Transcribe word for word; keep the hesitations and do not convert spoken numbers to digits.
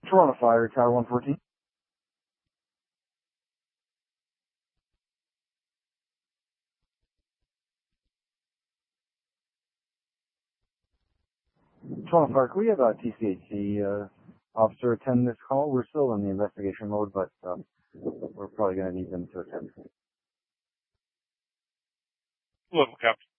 Toronto Fire, Tower one fourteen. Toronto Fire, can we have a T C H C uh, officer attend this call? We're still in the investigation mode, but um, we're probably going to need them to attend. Level, Captain.